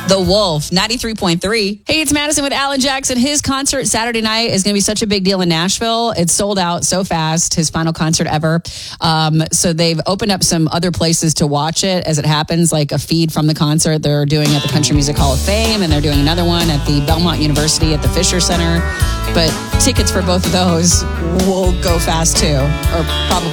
The Wolf, 93.3. Hey, it's Madison with Alan Jackson. His concert Saturday night is going to be such a big deal in Nashville. It's sold out so fast, his final concert ever. So they've opened up some other places to watch it as it happens, like a feed from the concert they're doing at the Country Music Hall of Fame, and they're doing another one at the Belmont University at the Fisher Center. But tickets for both of those will go fast too, or probably